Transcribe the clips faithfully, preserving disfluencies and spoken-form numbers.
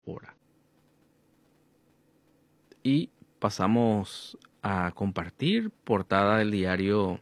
hora. Y pasamos a compartir portada del diario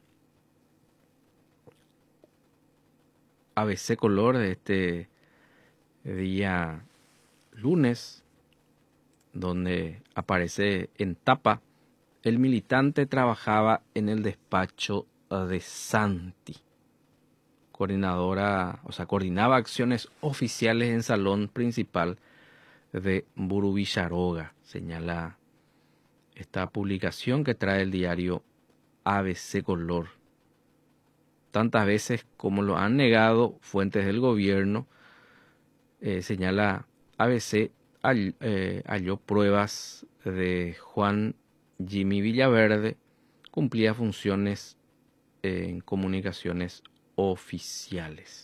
A B C Color de este día lunes, donde aparece en tapa: el militante trabajaba en el despacho de Santi. Coordinadora, o sea, coordinaba acciones oficiales en salón principal de Burubillaroga, señala esta publicación que trae el diario A B C Color. Tantas veces como lo han negado fuentes del gobierno, eh, señala A B C, hall, eh, halló pruebas de Juan Jimmy Villaverde, cumplía funciones eh, en comunicaciones oficiales.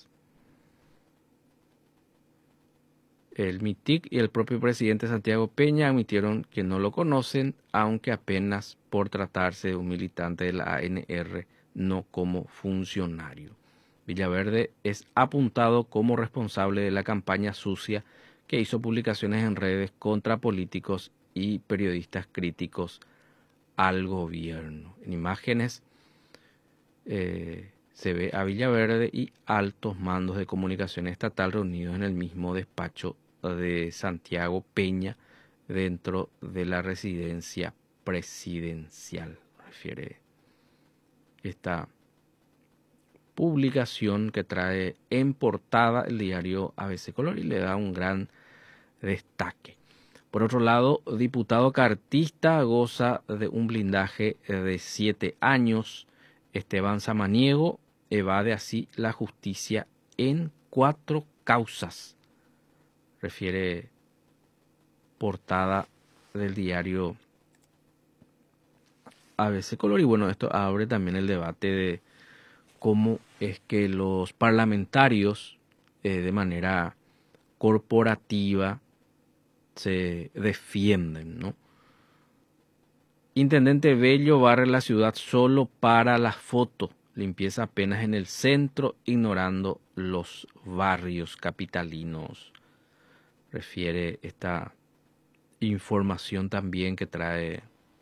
El M I T I C y el propio presidente Santiago Peña admitieron que no lo conocen, aunque apenas por tratarse de un militante de la A N R, no como funcionario. Villaverde es apuntado como responsable de la campaña sucia que hizo publicaciones en redes contra políticos y periodistas críticos al gobierno. En imágenes eh, se ve a Villaverde y altos mandos de comunicación estatal reunidos en el mismo despacho de Santiago Peña dentro de la residencia presidencial, refiere esta publicación que trae en portada el diario A B C Color y le da un gran destaque. Por otro lado, diputado cartista goza de un blindaje de siete años. Esteban Samaniego evade así la justicia en cuatro causas, refiere portada del diario A B C Color. Y bueno, esto abre también el debate de cómo es que los parlamentarios eh, de manera corporativa se defienden, ¿no? Intendente Bello barre la ciudad solo para la foto, limpieza apenas en el centro, ignorando los barrios capitalinos. Refiere esta información también que trae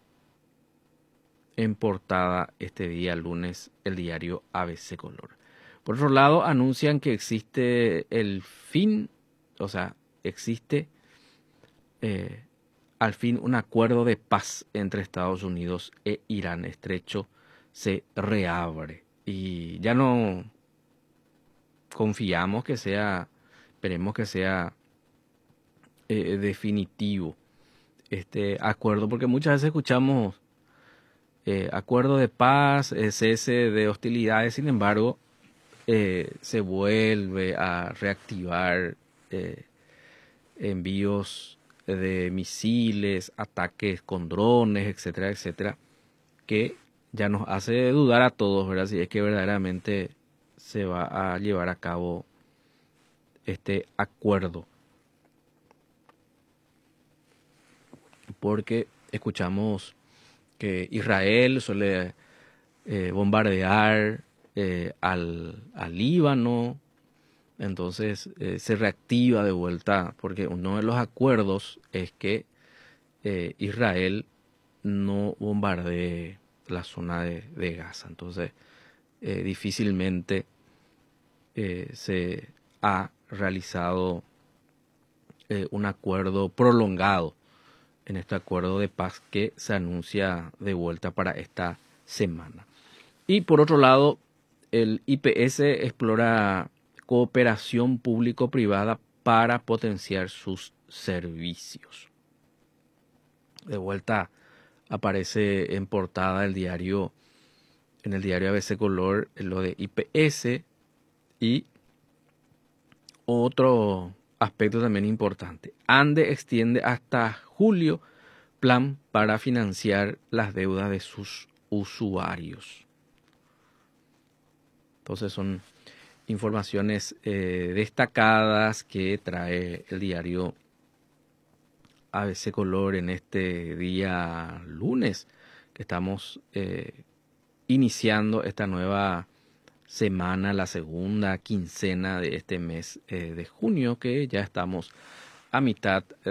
en portada este día lunes el diario A B C Color. Por otro lado, anuncian que existe el fin, o sea, existe eh, al fin un acuerdo de paz entre Estados Unidos e Irán. Estrecho se reabre y ya no confiamos que sea, esperemos que sea eh, definitivo este acuerdo, porque muchas veces escuchamos eh, acuerdo de paz, eh, cese de hostilidades. Sin embargo, eh, se vuelve a reactivar eh, envíos de misiles, ataques con drones, etcétera, etcétera, que ya nos hace dudar a todos, ¿verdad?, si es que verdaderamente se va a llevar a cabo este acuerdo. Porque escuchamos que Israel suele eh, bombardear eh, al, al Líbano, entonces eh, se reactiva de vuelta, porque uno de los acuerdos es que eh, Israel no bombardee la zona de, de Gaza. Entonces eh, difícilmente eh, se ha realizado eh, un acuerdo prolongado en este acuerdo de paz que se anuncia de vuelta para esta semana. Y por otro lado, el I P S explora cooperación público-privada para potenciar sus servicios. De vuelta aparece en portada el diario, en el diario A B C Color, lo de I P S y otro aspecto también importante. ANDE extiende hasta julio plan para financiar las deudas de sus usuarios. Entonces son informaciones eh, destacadas que trae el diario A B C Color en este día lunes, que estamos eh, iniciando esta nueva semana, la segunda quincena de este mes eh, de junio, que ya estamos a mitad